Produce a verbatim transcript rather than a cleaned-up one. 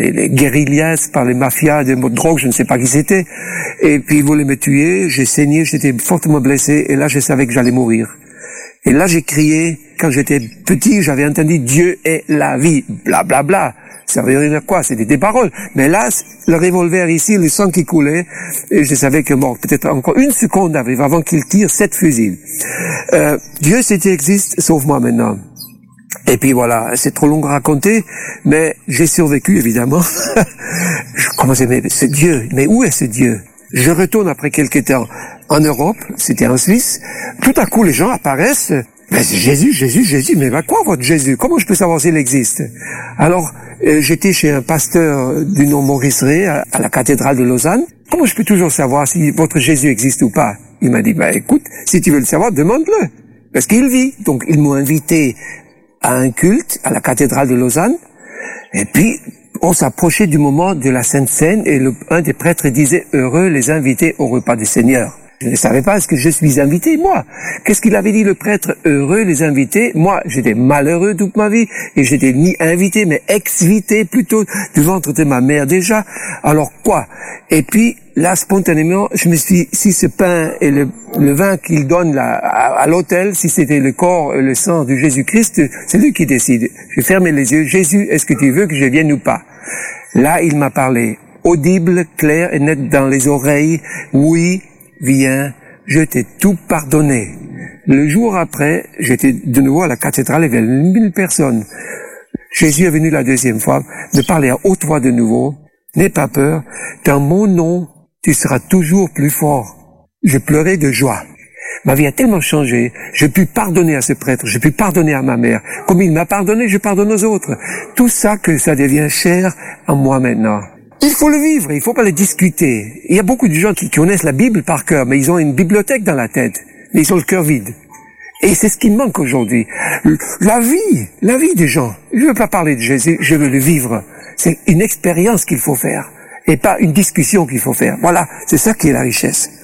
les, les guérillas, par les mafias de drogue, je ne sais pas qui c'était. Et puis ils voulaient me tuer, j'ai saigné, j'étais fortement blessé, et là je savais que j'allais mourir. Et là j'ai crié, quand j'étais petit, j'avais entendu Dieu est la vie, bla bla bla. Ça veut dire quoi? C'était des paroles. Mais là, le revolver ici, le sang qui coulait, et je savais que bon, peut-être encore une seconde arrive avant qu'il tire sept fusils. Euh, Dieu, si tu existes, sauve-moi maintenant. Et puis voilà, c'est trop long à raconter, mais j'ai survécu, évidemment. Je commençais, mais ce Dieu, mais où est ce Dieu? Je retourne après quelques temps en Europe, c'était en Suisse. Tout à coup, les gens apparaissent. Mais Jésus, Jésus, Jésus, mais va quoi votre Jésus? Comment je peux savoir s'il existe? Alors, euh, j'étais chez un pasteur du nom Maurice Ray, à, à la cathédrale de Lausanne. Comment je peux toujours savoir si votre Jésus existe ou pas? Il m'a dit, bah écoute, si tu veux le savoir, demande-le. Parce qu'il vit. Donc, ils m'ont invité à un culte à la cathédrale de Lausanne. Et puis, on s'approchait du moment de la Sainte Seine et le, un des prêtres disait « Heureux les invités au repas du Seigneur ». Je ne savais pas, est-ce que je suis invité, moi? Qu'est-ce qu'il avait dit, le prêtre? Heureux les invités. Moi, j'étais malheureux toute ma vie, et j'étais ni invité, mais exvité plutôt, du ventre de ma mère déjà. Alors quoi? Et puis, là, spontanément, je me suis dit, si ce pain et le, le vin qu'il donne là, à, à l'autel, si c'était le corps et le sang de Jésus-Christ, c'est lui qui décide. Je fermais les yeux. Jésus, est-ce que tu veux que je vienne ou pas? Là, il m'a parlé, audible, clair et net dans les oreilles. Oui, viens, je t'ai tout pardonné. Le jour après, j'étais de nouveau à la cathédrale, il y avait mille personnes. Jésus est venu la deuxième fois, me parler à haute voix de nouveau. N'aie pas peur, dans mon nom, tu seras toujours plus fort. Je pleurais de joie. Ma vie a tellement changé, je puis pardonner à ce prêtre, je puis pardonner à ma mère. Comme il m'a pardonné, je pardonne aux autres. Tout ça que ça devient cher en moi maintenant. Il faut le vivre, il ne faut pas le discuter. Il y a beaucoup de gens qui connaissent la Bible par cœur, mais ils ont une bibliothèque dans la tête, mais ils ont le cœur vide. Et c'est ce qui me manque aujourd'hui. La vie, la vie des gens. Je ne veux pas parler de Jésus, je veux le vivre. C'est une expérience qu'il faut faire, et pas une discussion qu'il faut faire. Voilà, c'est ça qui est la richesse.